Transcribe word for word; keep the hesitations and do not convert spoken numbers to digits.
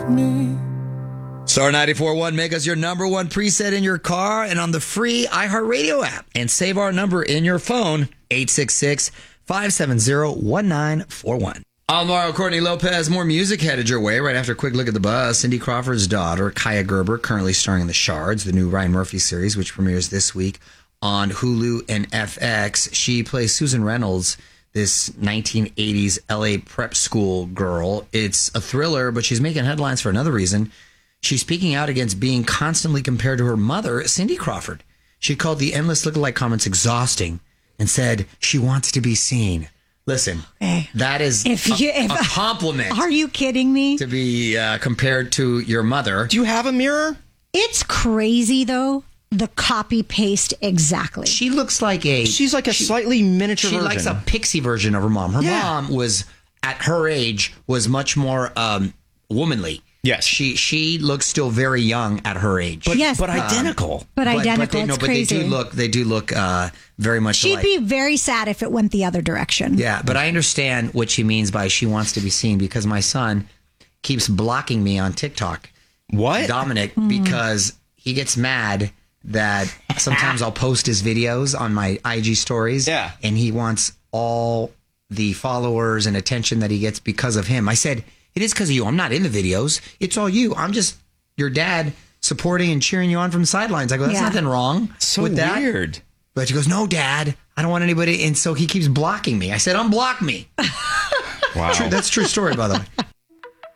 me. Star ninety-four point one, make us your number one preset in your car and on the free iHeartRadio app. And save our number in your phone, eight six six, five seven zero, one nine four one. Alvaro Courtney Lopez, more music headed your way right after a quick look at the buzz. Cindy Crawford's daughter, Kaya Gerber, currently starring in The Shards, the new Ryan Murphy series, which premieres this week on Hulu and F X. She plays Susan Reynolds, this nineteen eighties L A prep school girl. It's a thriller, but she's making headlines for another reason. She's speaking out against being constantly compared to her mother, Cindy Crawford. She called the endless lookalike comments exhausting and said she wants to be seen. Listen, okay. that is if a, you, if, a compliment. Are you kidding me? To be uh, compared to your mother. Do you have a mirror? It's crazy, though. The copy paste exactly. She looks like a... She's like a she, slightly miniature she version. She likes a pixie version of her mom. Her yeah. mom was, at her age, was much more um, womanly. Yes. She she looks still very young at her age. But, yes. but identical. Um, but, but identical, but they, it's no, crazy. But they do look, they do look uh, very much She'd alike. be very sad if it went the other direction. Yeah, but I understand what she means by she wants to be seen because my son keeps blocking me on TikTok. What? Dominic, mm. because he gets mad that sometimes I'll post his videos on my I G stories. Yeah. And he wants all the followers and attention that he gets because of him. I said, it is because of you. I'm not in the videos. It's all you. I'm just your dad supporting and cheering you on from the sidelines. I go, that's yeah. nothing wrong so with that. Weird. But she goes, no, Dad, I don't want anybody. And so he keeps blocking me. I said, unblock me. Wow. True, that's a true story, by the way.